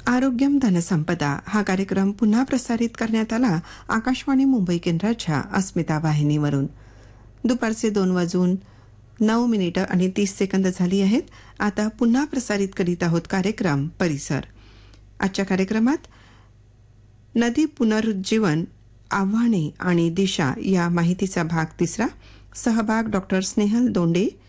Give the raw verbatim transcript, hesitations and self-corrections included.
आरोग्यम धनसंपदा हा कार्यक्रम पुन्हा प्रसारित करण्यात आला आकाशवाणी मुंबई केंद्राच्या अस्मिता वाहिनीवरून. दुपारचे दोन वाजून नऊ मिनिटं आणि तीस सेकंद झाली आहेत. आता पुन्हा प्रसारित करीत आहोत कार्यक्रम परिसर. आजच्या कार्यक्रमात नदी पुनरुज्जीवन आव्हाने आणि दिशा या माहितीचा भाग तिसरा. सहभाग डॉक्टर स्नेहल दोंडे,